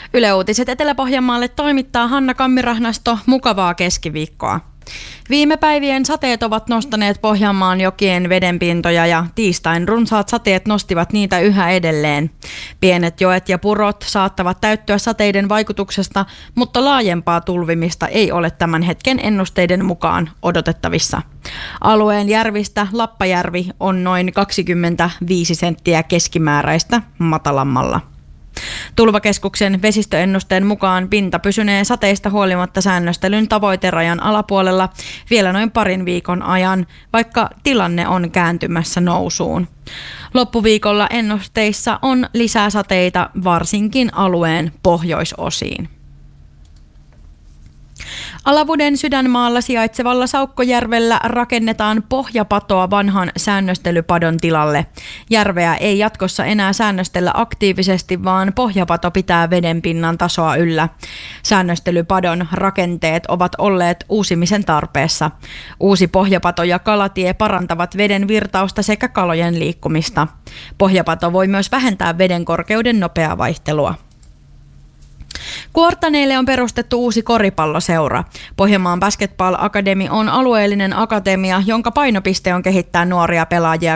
Yle Uutiset Etelä-Pohjanmaalle toimittaa Hanna Kammirahnasto. Mukavaa keskiviikkoa. Viime päivien sateet ovat nostaneet Pohjanmaan jokien vedenpintoja ja tiistain runsaat sateet nostivat niitä yhä edelleen. Pienet joet ja purot saattavat täyttyä sateiden vaikutuksesta, mutta laajempaa tulvimista ei ole tämän hetken ennusteiden mukaan odotettavissa. Alueen järvistä Lappajärvi on noin 25 senttiä keskimääräistä matalammalla. Tulvakeskuksen vesistöennusteen mukaan pinta pysynee sateista huolimatta säännöstelyn tavoiterajan alapuolella vielä noin parin viikon ajan, vaikka tilanne on kääntymässä nousuun. Loppuviikolla ennusteissa on lisää sateita varsinkin alueen pohjoisosiin. Alavuden Sydänmaalla sijaitsevalla Saukkojärvellä rakennetaan pohjapatoa vanhan säännöstelypadon tilalle. Järveä ei jatkossa enää säännöstellä aktiivisesti, vaan pohjapato pitää vedenpinnan tasoa yllä. Säännöstelypadon rakenteet ovat olleet uusimisen tarpeessa. Uusi pohjapato ja kalatie parantavat veden virtausta sekä kalojen liikkumista. Pohjapato voi myös vähentää veden korkeuden nopeaa vaihtelua. Kuortaneille on perustettu uusi koripalloseura. Pohjanmaan Basketball Academy on alueellinen akatemia, jonka painopiste on kehittää nuoria pelaajia